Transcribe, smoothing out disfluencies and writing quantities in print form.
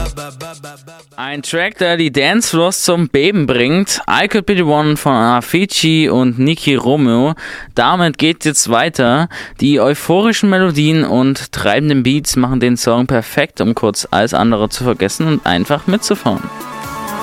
Ein Track, der die Dancefloors zum Beben bringt. I Could Be The One von Avicii und Nicky Romeo. Damit geht's jetzt weiter. Die euphorischen Melodien und treibenden Beats machen den Song perfekt, um kurz alles andere zu vergessen und einfach mitzufahren.